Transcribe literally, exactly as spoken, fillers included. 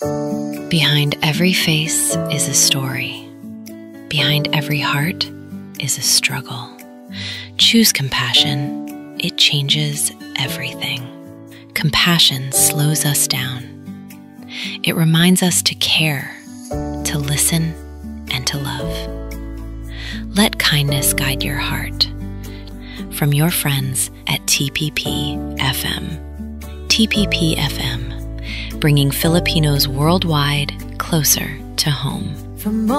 Behind every face is a story. Behind every heart is a struggle. Choose compassion. It changes everything. Compassion slows us down. It reminds us to care, to listen, and to love. Let kindness guide your heart. From your friends at T P P F M. T P P F M, bringing Filipinos worldwide closer to home. From